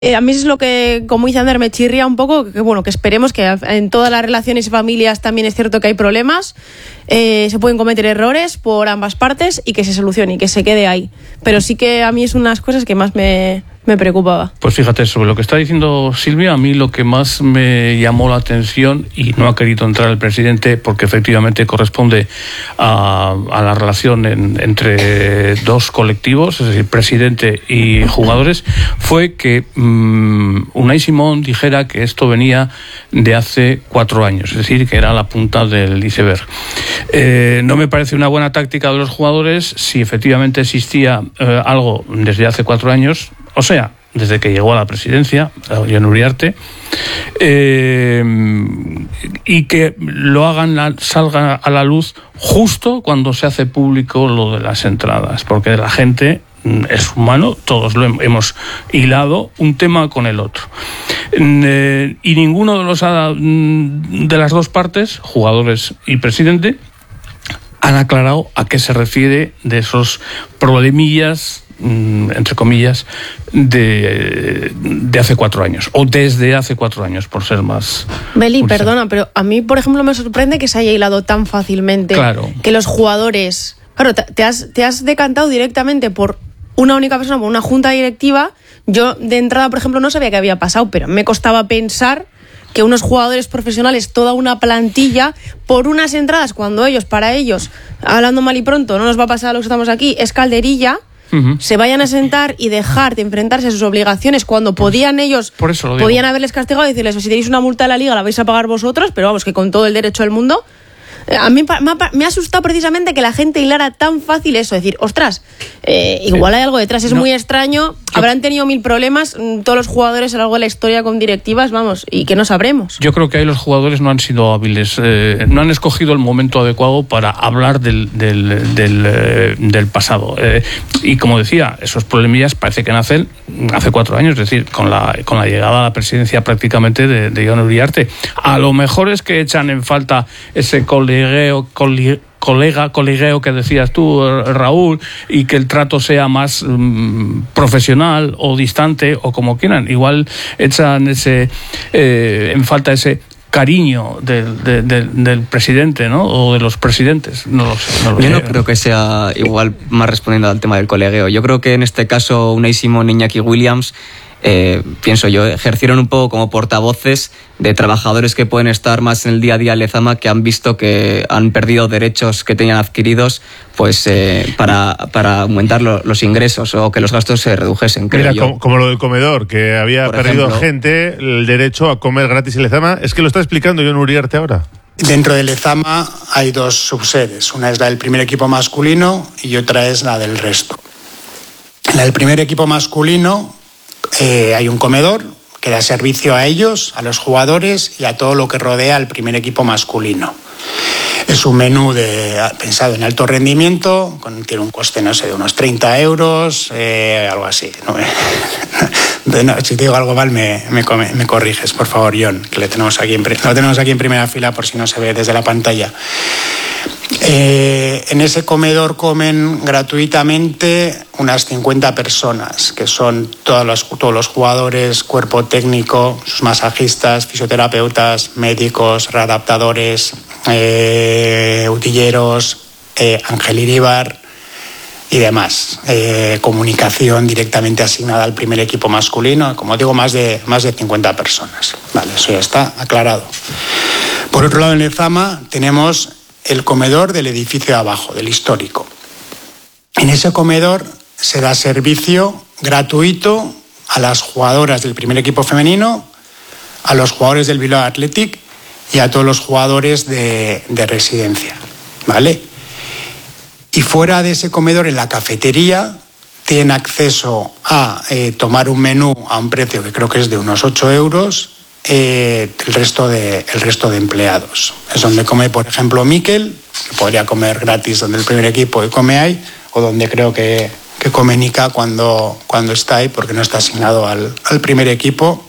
A mí es lo que, como dice Ander, me chirría un poco, que esperemos que en todas las relaciones y familias también es cierto que hay problemas, se pueden cometer errores por ambas partes y que se solucione y que se quede ahí. Pero sí que a mí es unas cosas que más me preocupaba. Pues fíjate, sobre lo que está diciendo Silvia, a mí lo que más me llamó la atención, y no ha querido entrar el presidente porque efectivamente corresponde a la relación entre dos colectivos, es decir, presidente y jugadores, fue que Unai Simón dijera que esto venía de hace 4 años, es decir, que era la punta del iceberg. No me parece una buena táctica de los jugadores si efectivamente existía algo desde hace 4 años, o sea, desde que llegó a la presidencia, Jon Uriarte, y que lo hagan, salga a la luz justo cuando se hace público lo de las entradas, porque la gente es humano, todos lo hemos hilado un tema con el otro. Y ninguno de las dos partes, jugadores y presidente, han aclarado a qué se refiere de esos problemillas, entre comillas, de hace 4 años, o desde hace 4 años, por ser más... Beli, perdona, pero a mí, por ejemplo, me sorprende que se haya hilado tan fácilmente. Claro. Que los jugadores... Claro, te has decantado directamente por una única persona, por una junta directiva. Yo, de entrada, por ejemplo, no sabía qué había pasado, pero me costaba pensar que unos jugadores profesionales, toda una plantilla, por unas entradas, cuando para ellos, hablando mal y pronto, no nos va a pasar a los que estamos aquí, es calderilla, se vayan a sentar y dejar de enfrentarse a sus obligaciones cuando podían ellos, podían haberles castigado y decirles, si tenéis una multa de la liga la vais a pagar vosotros, pero vamos, que con todo el derecho del mundo. A mí me ha asustado precisamente que la gente hilara tan fácil eso, decir, ostras, igual hay algo detrás, es muy extraño, habrán tenido 1000 problemas todos los jugadores a lo largo de la historia con directivas, vamos, y que no sabremos. Yo creo que ahí los jugadores no han sido hábiles, no han escogido el momento adecuado para hablar del pasado, y como decía, esos problemillas parece que nacen hace 4 años, es decir, con la llegada a la presidencia prácticamente de Jon Uriarte. A lo mejor es que echan en falta ese colegueo que decías tú, Raúl, y que el trato sea más profesional o distante o como quieran. Igual echan en falta ese cariño del presidente, ¿no? O de los presidentes. No lo sé. Yo no creo que sea igual, más respondiendo al tema del colegueo. Yo creo que en este caso Unai Simón y Iñaki Williams, pienso yo, ejercieron un poco como portavoces de trabajadores que pueden estar más en el día a día en Lezama, que han visto que han perdido derechos que tenían adquiridos, pues para aumentar los ingresos o que los gastos se redujesen, creo. Mira, como lo del comedor, que había perdido gente el derecho a comer gratis en Lezama. Es que lo está explicando Jon Uriarte ahora. Dentro de Lezama hay 2 subsedes. Una es la del primer equipo masculino y otra es la del resto. En la del primer equipo masculino hay un comedor que da servicio a ellos, a los jugadores y a todo lo que rodea al primer equipo masculino. Es un menú pensado en alto rendimiento, tiene un coste, no sé, de unos 30 euros, algo así. Si te digo algo mal, me corriges, por favor, Jon, que lo tenemos aquí en primera fila por si no se ve desde la pantalla. En ese comedor comen gratuitamente unas 50 personas, que son todos los jugadores, cuerpo técnico, sus masajistas, fisioterapeutas, médicos, readaptadores, utilleros, Ángel Iríbar y demás. Comunicación directamente asignada al primer equipo masculino, como digo, más de 50 personas. Vale, eso ya está aclarado. Por otro lado, en Lezama tenemos el comedor del edificio de abajo, del histórico. En ese comedor se da servicio gratuito a las jugadoras del primer equipo femenino, a los jugadores del Bilbao Athletic y a todos los jugadores de residencia, ¿vale? Y fuera de ese comedor, en la cafetería, tienen acceso a tomar un menú a un precio que creo que es de unos 8 euros, el resto de empleados. Es donde come, por ejemplo, Mikel, que podría comer gratis donde el primer equipo y come ahí, o donde creo que come Nika cuando está ahí, porque no está asignado al primer equipo.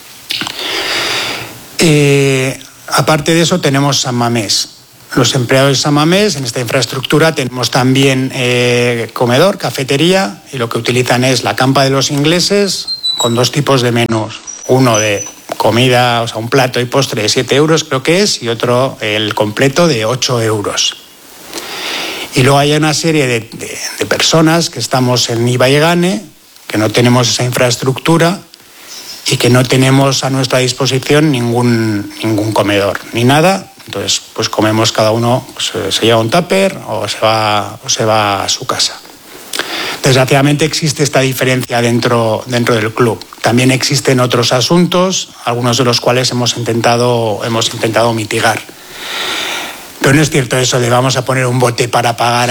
Aparte de eso, tenemos San Mamés. Los empleados de San Mamés, en esta infraestructura tenemos también comedor, cafetería, y lo que utilizan es la campa de los ingleses, con 2 tipos de menús. Uno de comida, o sea, un plato y postre de 7 euros creo que es, y otro el completo de 8 euros. Y luego hay una serie de personas que estamos en IVA y Gane, que no tenemos esa infraestructura y que no tenemos a nuestra disposición ningún comedor, ni nada. Entonces, pues comemos cada uno, pues, se lleva un tupper o se va a su casa. Desgraciadamente existe esta diferencia dentro del club. También existen otros asuntos, algunos de los cuales hemos intentado mitigar. Pero no es cierto eso de vamos a poner un bote para pagar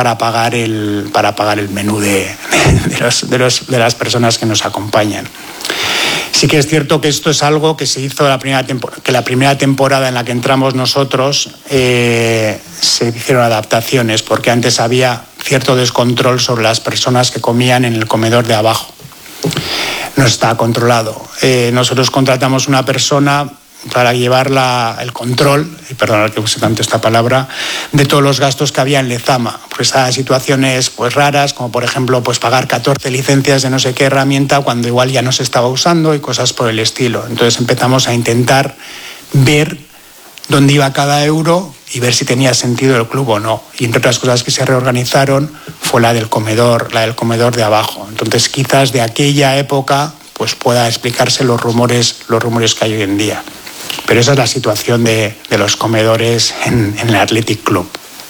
el menú de las personas que nos acompañan. Sí que es cierto que esto es algo que se hizo la primera temporada en la que entramos nosotros, se hicieron adaptaciones, porque antes había cierto descontrol sobre las personas que comían en el comedor de abajo. No está controlado. Nosotros contratamos una persona para llevar el control, y perdonad que use tanto esta palabra, de todos los gastos que había en Lezama. Pues a situaciones pues raras, como por ejemplo pues pagar 14 licencias de no sé qué herramienta cuando igual ya no se estaba usando y cosas por el estilo. Entonces empezamos a intentar ver dónde iba cada euro y ver si tenía sentido el club o no. Y entre otras cosas que se reorganizaron fue la del comedor de abajo. Entonces quizás de aquella época pues pueda explicarse los rumores que hay hoy en día. Pero esa es la situación de los comedores en el Athletic Club.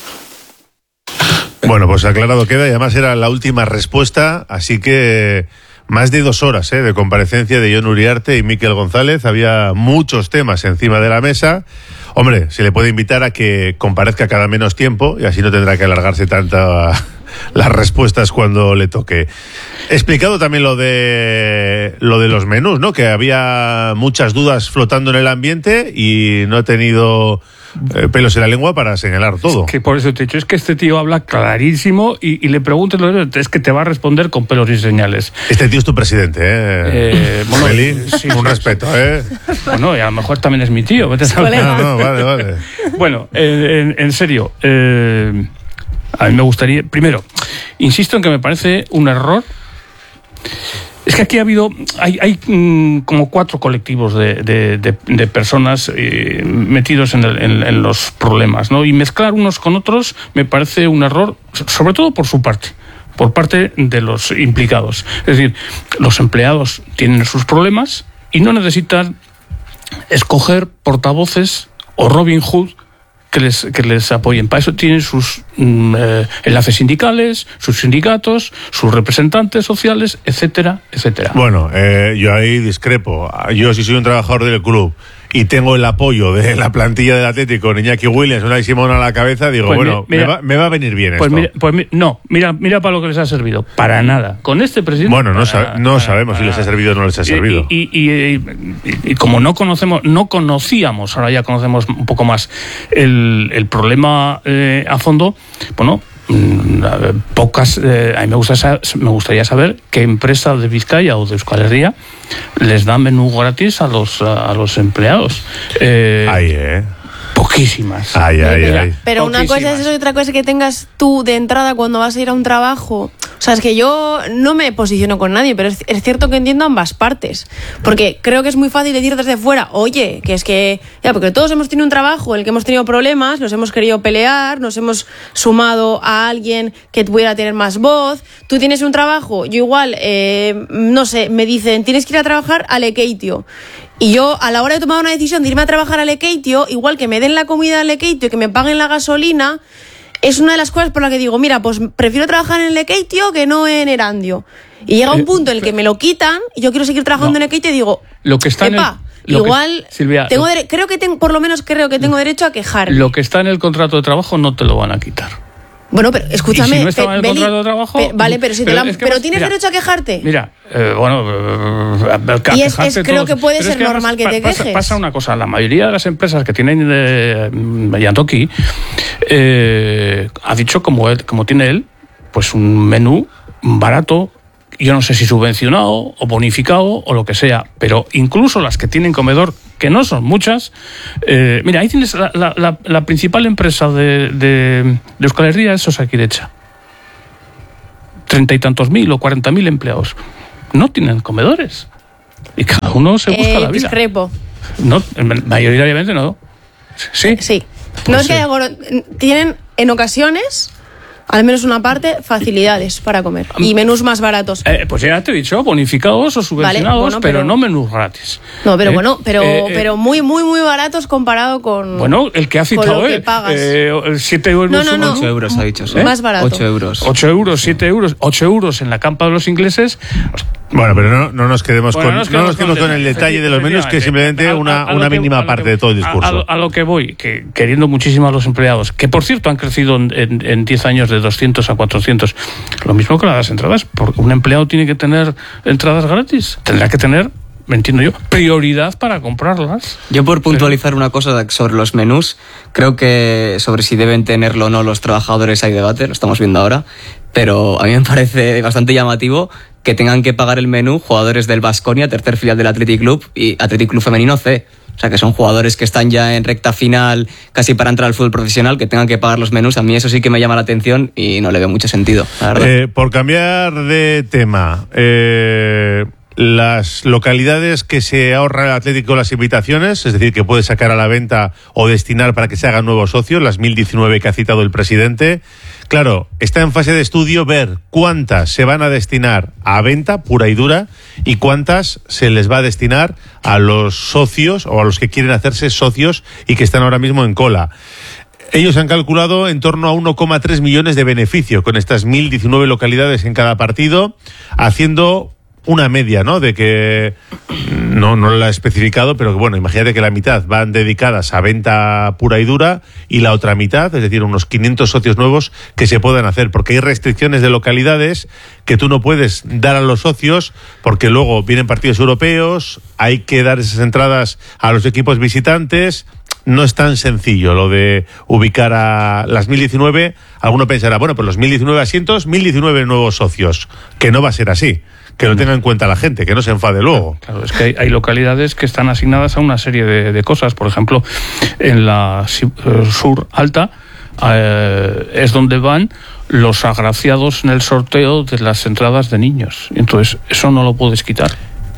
Bueno, pues aclarado queda, y además era la última respuesta, así que más de 2 horas de comparecencia de Jon Uriarte y Mikel González. Había muchos temas encima de la mesa. Hombre, se le puede invitar a que comparezca cada menos tiempo y así no tendrá que alargarse tanto las respuestas cuando le toque. He explicado también lo de los menús, ¿no? Que había muchas dudas flotando en el ambiente y no he tenido pelos en la lengua para señalar todo. Es que por eso te he dicho, es que este tío habla clarísimo y le preguntes es que te va a responder con pelos y señales. Este tío es tu presidente, bueno, Meli, sí, un respeto, Bueno, y a lo mejor también es mi tío. Vete a saber. No, vale. Bueno, en serio, a mí me gustaría, primero, insisto en que me parece un error. Es que aquí hay como 4 colectivos de personas metidos en los problemas, ¿no? Y mezclar unos con otros me parece un error, sobre todo por parte de los implicados. Es decir, los empleados tienen sus problemas y no necesitan escoger portavoces o Robin Hood que les apoyen. Para eso tienen sus enlaces sindicales, sus sindicatos, sus representantes sociales, etcétera, etcétera. Bueno, yo ahí discrepo. Yo, si soy un trabajador del club y tengo el apoyo de la plantilla del Atlético, Iñaki Williams, Unai Simón a la cabeza, digo, pues bueno, mira, me va a venir bien esto. Mira para lo que les ha servido. Para nada. Con este presidente... Bueno, no sabemos si les ha servido o no les ha servido. Y como no conocíamos, ahora ya conocemos un poco más el problema a fondo, bueno... a mí me gustaría saber qué empresa de Vizcaya o de Euskal Herria les da menú gratis a los empleados. Poquísimas. Pero una cosa es eso y otra cosa es que tengas tú de entrada cuando vas a ir a un trabajo. O sea, es que yo no me posiciono con nadie, pero es cierto que entiendo ambas partes. Porque creo que es muy fácil decir desde fuera, oye, que es que... Ya, porque todos hemos tenido un trabajo en el que hemos tenido problemas, nos hemos querido pelear, nos hemos sumado a alguien que pudiera tener más voz. Tú tienes un trabajo, yo igual, no sé, me dicen, tienes que ir a trabajar a Lekeitio. Y yo, a la hora de tomar una decisión de irme a trabajar a Lekeitio, igual que me den la comida a Lekeitio y que me paguen la gasolina... Es una de las cosas por las que digo, mira, pues prefiero trabajar en Lekeitio que no en Erandio. Y llega un punto en el que me lo quitan y yo quiero seguir trabajando en Lekeitio y digo, lo que está igual, Silvia, por lo menos creo que tengo derecho a quejarme. Lo que está en el contrato de trabajo no te lo van a quitar. Bueno, pero escúchame, si no estaba en el contrato de trabajo, vale, pero tienes derecho a quejarte. Mira, creo que puede ser normal que te quejes. Pasa una cosa, la mayoría de las empresas que tienen Yantoki ha dicho como tiene él, pues un menú barato. Yo no sé si subvencionado o bonificado o lo que sea, pero incluso las que tienen comedor, que no son muchas, mira, ahí tienes la principal empresa de Euskal Herria, es Osakidecha. 30 y tantos mil o 40.000 empleados. no tienen comedores. Y cada uno se busca la vida. Discrepo. No, mayoritariamente no. Sí. Sí. Pues No es sí. que tienen en ocasiones, al menos una parte, facilidades para comer. Y menús más baratos. Pues ya te he dicho, bonificados o subvencionados, bueno, pero pero no menús gratis. No, pero muy, muy, muy baratos comparado con. Bueno, el que ha citado, con lo que pagas. 7 euros. No. 8 euros ha dicho. Más barato. 8 euros. 8 euros, 7 euros, 8 euros en la campa de los ingleses. Bueno, pero no nos quedemos Bueno, con el detalle de los menús, que es simplemente una mínima parte de todo el discurso. A lo que voy, que queriendo muchísimo a los empleados, que por cierto han crecido en 10 años de 200 a 400. Lo mismo que las entradas, porque un empleado tiene que tener entradas gratis. Tendrá que tener, me entiendo yo, prioridad para comprarlas. Yo por puntualizar una cosa sobre los menús, creo que sobre si deben tenerlo o no los trabajadores hay debate, lo estamos viendo ahora, pero a mí me parece bastante llamativo que tengan que pagar el menú jugadores del Baskonia, tercer filial del Athletic Club, y Athletic Club Femenino C. O sea, que son jugadores que están ya en recta final, casi para entrar al fútbol profesional, que tengan que pagar los menús. A mí eso sí que me llama la atención y no le veo mucho sentido, la verdad. Por cambiar de tema, las localidades que se ahorra el Atlético las invitaciones, es decir, que puede sacar a la venta o destinar para que se hagan nuevos socios, las 1019 que ha citado el presidente. Claro, está en fase de estudio ver cuántas se van a destinar a venta pura y dura y cuántas se les va a destinar a los socios o a los que quieren hacerse socios y que están ahora mismo en cola. Ellos han calculado en torno a 1,3 millones de beneficio con estas 1019 localidades en cada partido, haciendo una media, ¿no? De que no la he especificado, pero que bueno, imagínate que la mitad van dedicadas a venta pura y dura y la otra mitad, es decir, unos 500 socios nuevos que se puedan hacer, porque hay restricciones de localidades que tú no puedes dar a los socios porque luego vienen partidos europeos, hay que dar esas entradas a los equipos visitantes. No es tan sencillo lo de ubicar a las 1019. Alguno pensará, bueno, pues los 1019 asientos, 1019 nuevos socios, que no va a ser así. Que lo tenga en cuenta la gente, que no se enfade luego. Claro, es que hay localidades que están asignadas a una serie de cosas. Por ejemplo, en la sur alta es donde van los agraciados en el sorteo de las entradas de niños. Entonces, eso no lo puedes quitar.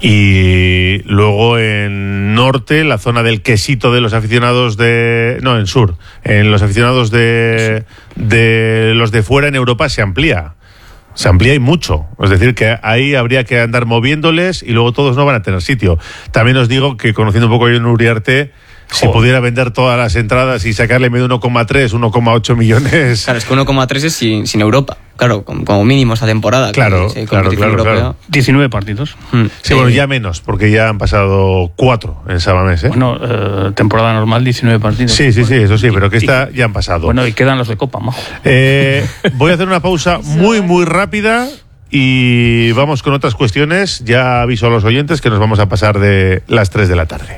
Y luego en norte, la zona del quesito de los aficionados en sur, en los aficionados de los de fuera en Europa se amplía y mucho, es decir que ahí habría que andar moviéndoles y luego todos no van a tener sitio. También os digo que conociendo un poco yo en Uriarte, si pudiera vender todas las entradas y sacarle medio 1,3, 1,8 millones. Claro, es que 1,3 es sin Europa. Claro, como mínimo esta temporada. Claro, que, claro. 19 partidos. Sí, bueno, ya menos, porque ya han pasado 4 en Samamés, ¿eh? Bueno, temporada normal, 19 partidos. Sí, eso sí, pero que esta ya han pasado. Bueno, y quedan los de Copa, majo. Voy a hacer una pausa muy rápida y vamos con otras cuestiones. Ya aviso a los oyentes que nos vamos a pasar de las 3 de la tarde.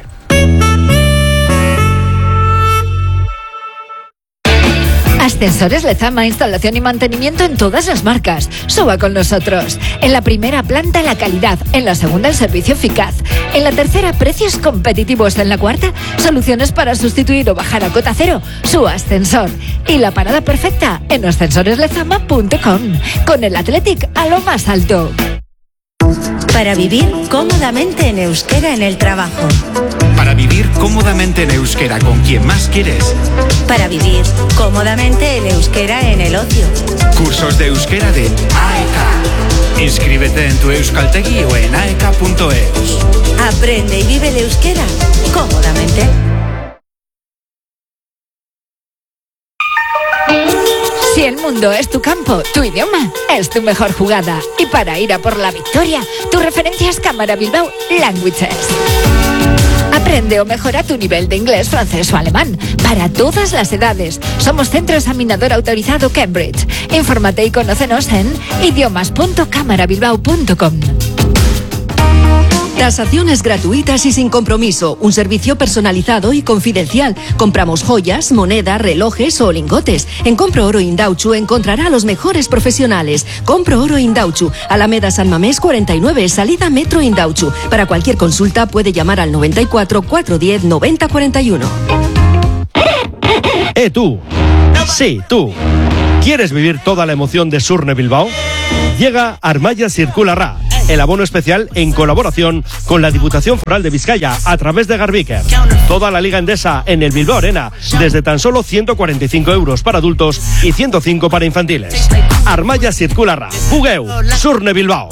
Ascensores Lezama, instalación y mantenimiento en todas las marcas. Suba con nosotros. En la primera planta la calidad, en la segunda el servicio eficaz, en la tercera precios competitivos, en la cuarta soluciones para sustituir o bajar a cota cero su ascensor. Y la parada perfecta en ascensoreslezama.com, con el Athletic a lo más alto. Para vivir cómodamente en euskera en el trabajo. Para vivir cómodamente en euskera con quien más quieres. Para vivir cómodamente en euskera en el ocio. Cursos de euskera de AEK. Inscríbete en tu Euskaltegi o en aek.eus. Aprende y vive el euskera cómodamente. Si el mundo es tu campo, tu idioma es tu mejor jugada. Y para ir a por la victoria, tu referencia es Cámara Bilbao Languages. Aprende o mejora tu nivel de inglés, francés o alemán para todas las edades. Somos centro examinador autorizado Cambridge. Infórmate y conócenos en idiomas.camarabilbao.com. Tasaciones gratuitas y sin compromiso. Un servicio personalizado y confidencial. Compramos joyas, moneda, relojes o lingotes. En Compro Oro Indauchu encontrará a los mejores profesionales. Compro Oro Indauchu, Alameda San Mamés 49, salida Metro Indauchu. Para cualquier consulta puede llamar al 94 410 90 41. Tú. Sí, tú. ¿Quieres vivir toda la emoción de Surne Bilbao? Llega Armaya Circulará. El abono especial en colaboración con la Diputación Foral de Vizcaya a través de Garbiker. Toda la Liga Endesa en el Bilbao Arena desde tan solo 145 euros para adultos y 105 para infantiles. Armaya Circularra, Bugueu, Surne Bilbao.